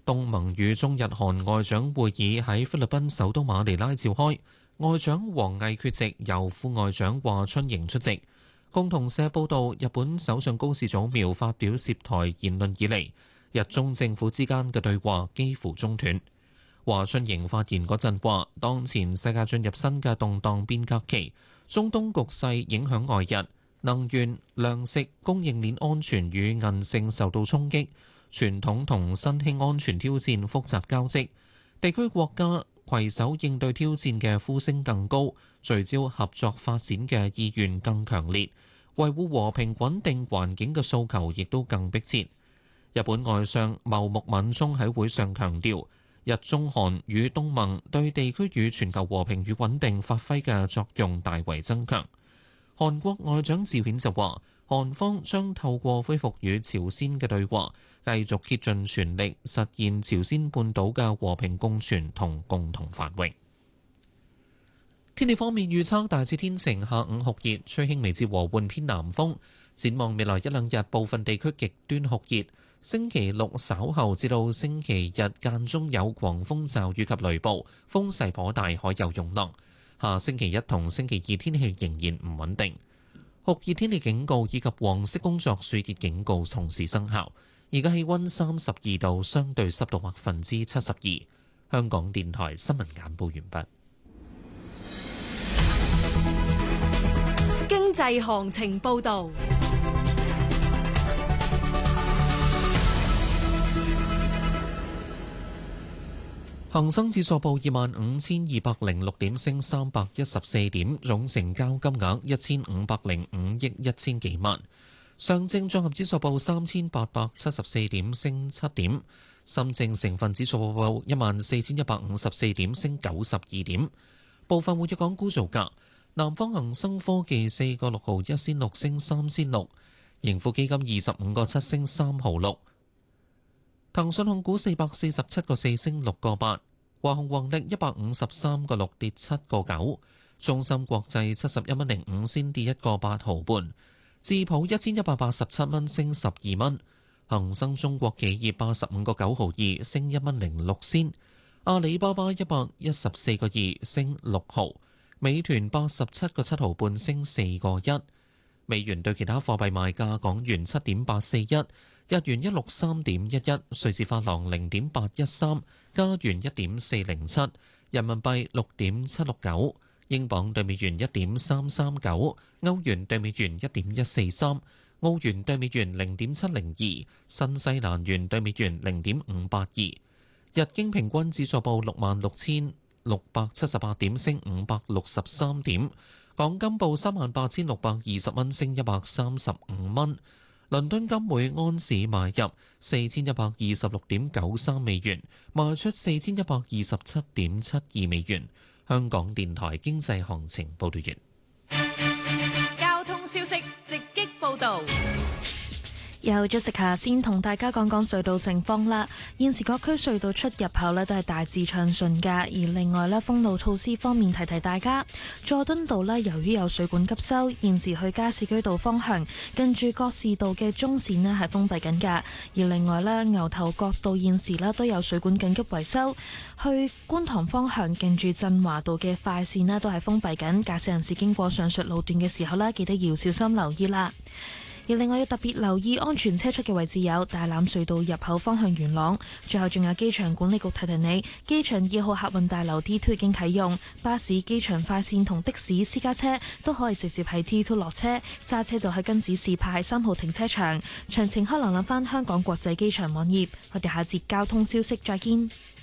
東盟與中日韓外長會議喺菲律賓首都馬尼拉召開，外長王毅缺席，由副外長華春瑩出席。共同社報道，日本首相高市早苗發表涉台言論以嚟，日中政府之間嘅對話幾乎中斷。華春瑩發言嗰陣話，當前世界進入新嘅動盪變革期，中東局勢影響外日，能源、糧食供應鏈安全與韌性受到衝擊，傳統同新興安全挑戰複雜交織，地區國家攜手應對挑戰嘅呼聲更高，聚焦合作發展嘅意願更強烈，維護和平穩定環境嘅訴求亦都更迫切。日本外相茂木敏充喺會上強調，日中韓與東盟對地區與全球和平與穩定發揮嘅作用大為增強。韓國外長趙顯就話，韓方將透過恢復與朝鮮嘅對話，繼續竭盡全力實現朝鮮半島嘅和平共存同共同繁榮。天氣方面預測大致天晴，下午酷熱，吹輕微至和緩偏南風。展望未來一兩日，部分地區極端酷熱。星期六稍後至到星期日間中有狂風驟雨及雷暴，風勢頗大，海有湧浪。下星期一同星期二天氣仍然唔穩定。酷熱天氣警告以及黃色工作暑熱警告同時生效。而家氣溫32度，相對濕度72%。香港電台新聞簡報完畢。 經濟行情報導。 恒生指數報25,206點，升314點，總成交金額1,505億1千幾萬。上證綜合指數報3,874點，升7點。深證成分指數報14,154點，升92點。部分活躍港股造價：南方恒生科技4個6毫1仙6，升3仙6；盈富基金25個7，升3毫6。騰訊控股447個4，升6個8，華虹宏力153個6，跌7個9，中芯國際71蚊05仙，跌1個8毫半，智普1187蚊，升12蚊，恒生中國企業85個9毫2，升1蚊06仙，阿里巴巴114個2，升6毫，美團87個7毫半，升4個1。美元對其他貨幣賣價：港元7.841。日元163.11，瑞士法郎0.813，加元1.407，人民幣6.769，英鎊對美元1.339，歐元對美元1.143，澳元對美元0.702，新西蘭元對美元0.582。日經平均指數報66,678點，升563點。港金報38,620蚊，升135蚊。倫敦金每安士買入4126.93美元，賣出4127.72美元。香港電台經濟行情報道完。 交通消息直擊報導。 由 Jessica 先同大家講講隧道情況啦。現時各區隧道出入口呢都係大致暢順㗎。而另外呢，封路措施方面提提大家，佐敦道呢由於有水管急修，現時去加士居道方向近住覺士道嘅中線呢係封閉緊㗎。而另外呢，牛頭角道現時呢都有水管緊急維修，去觀塘方向近住振華道嘅快線呢都係封閉緊。駕駛人士經過上述路段嘅時候呢，記得要小心留意啦。而另外要特別留意安全車速嘅位置有大欖隧道入口方向元朗，最後仲有機場管理局提提你，機場2號客運大樓 T2 已經啟用，巴士、機場快線同的士、私家車都可以直接喺 T2 落車，揸車就喺跟指示牌3號停車場。詳情可瀏覽翻香港國際機場網頁。我哋下節交通消息再見。